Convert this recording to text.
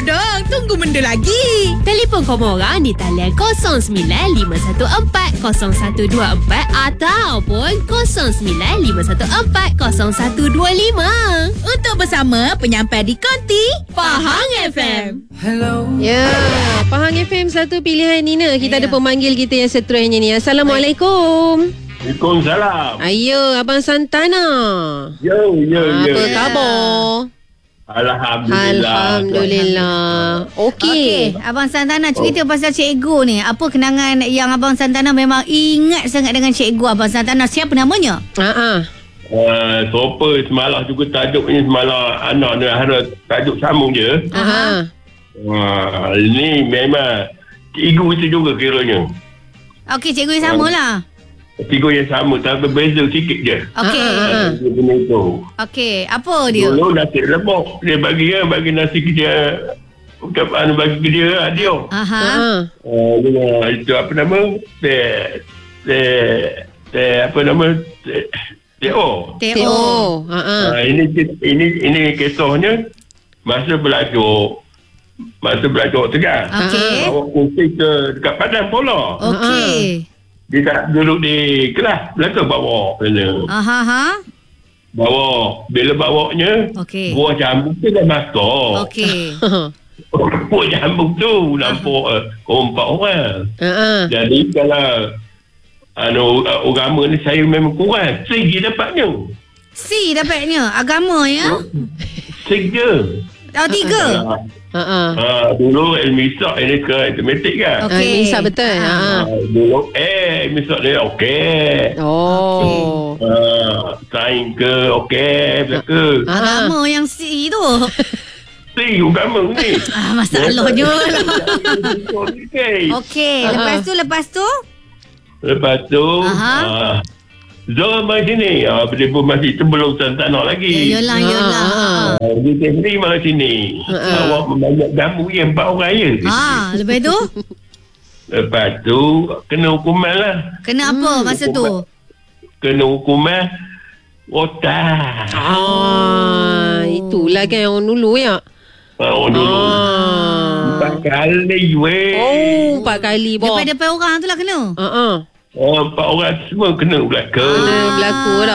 dong. Tunggu benda lagi. Telefon Komora di talian 0951401224 ataupun 0951400125. Untuk bersama penyampai di Konti Pahang FM. Ya, Pahang FM satu pilihan Nina. Kita ada pemanggil kita yang seterusnya ni. Assalamualaikum. Waalaikumsalam. Ayo, Abang Santana. Yo. Apa khabar? Alhamdulillah. Okey. Abang Santana cerita pasal cikgu ni. Apa kenangan yang Abang Santana memang ingat sangat dengan cikgu Abang Santana? Siapa namanya? Sopa semalam juga tajuknya semalam anak ni harus tajuk sambung je. Ini memang cikgu itu juga kiranya. Okey, cikgu yang sama lah. Cikgu yang sama tapi berbeza sikit je. Okey. Benda itu. Okey, apa dia? Dulu nasi lemak dia bagi nasi kerja. Bukan bagi kerja dia. Itu apa nama? Apa nama? Teo. Ini kisahnya masa belajar tegas. Okey. Bawa kursi dekat Padang Pola. Okey. Dia tak duduk di kelas, belakang bawa kena. Bawa. Bila bawanya, okey, buah jambuk tu dah masak. Okey. Buah jambuk tu nampak empat orang. Jadi kalau agama ni saya memang kurang. Segi dapatnya. Agama ya? Segi. Oh, 3. Dulu ilmisak ini ke matematik kan. Okey. Misal betul. Dulu ilmisak dia okey. Sains ke okey belaka. Agama yang C tu. Si agama ni. Masalahnya lah. Okey. Okey, lepas tu? Zul mai sini. Dia pun masih sebelum Santana lagi. Yalah. Dia sendiri mai sini. Awak membanyak jamu yang 4 orang je. Lepas tu? Lepas tu kena hukuman lah. Kena apa masa tu? Kena hukuman otak. Itulah kan orang dulu ya. Orang dulu. 4 kali weh. 4 kali Depan orang tu lah kena. 4 orang semua kena belaka. Berlaku dah.